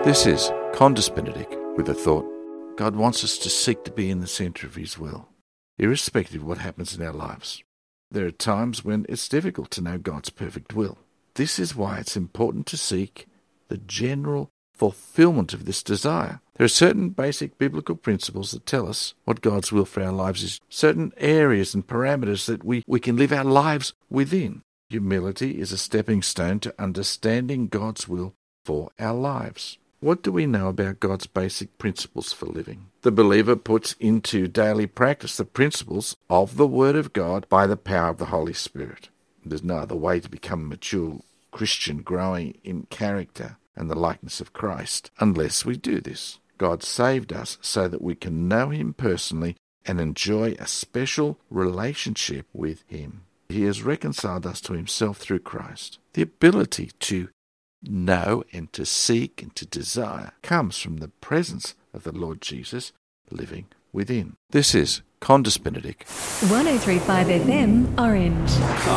This is Condis Benedict with a thought. God wants us to seek to be in the centre of His will, irrespective of what happens in our lives. There are times when it's difficult to know God's perfect will. This is why it's important to seek the general fulfillment of this desire. There are certain basic biblical principles that tell us what God's will for our lives is, certain areas and parameters that we can live our lives within. Humility is a stepping stone to understanding God's will for our lives. What do we know about God's basic principles for living? The believer puts into daily practice the principles of the Word of God by the power of the Holy Spirit. There's no other way to become a mature Christian growing in character and the likeness of Christ unless we do this. God saved us so that we can know Him personally and enjoy a special relationship with Him. He has reconciled us to Himself through Christ. The ability to know and to seek and to desire comes from the presence of the Lord Jesus living within. This is Condis Benedict. 103.5 FM, Orange.